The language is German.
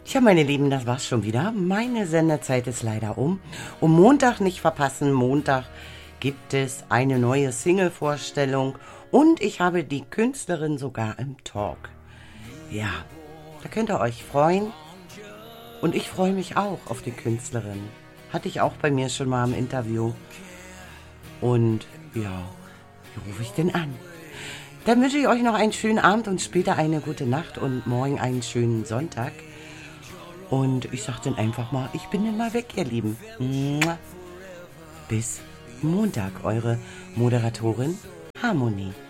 Tja, meine Lieben, das war's schon wieder. Meine Sendezeit ist leider um. Montag nicht verpassen. Montag gibt es eine neue Single-Vorstellung und ich habe die Künstlerin sogar im Talk. Ja, da könnt ihr euch freuen. Und ich freue mich auch auf die Künstlerin. Hatte ich auch bei mir schon mal im Interview. Und ja, wie rufe ich denn an? Dann wünsche ich euch noch einen schönen Abend und später eine gute Nacht und morgen einen schönen Sonntag. Und ich sag dann einfach mal, ich bin dann mal weg, ihr Lieben. Bis Montag, eure Moderatorin Harmonie.